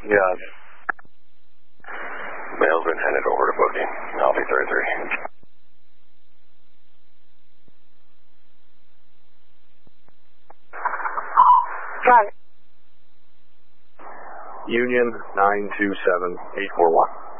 Yeah. Mail's been handed over to booking. Alpha 33. Got it. Union 927841.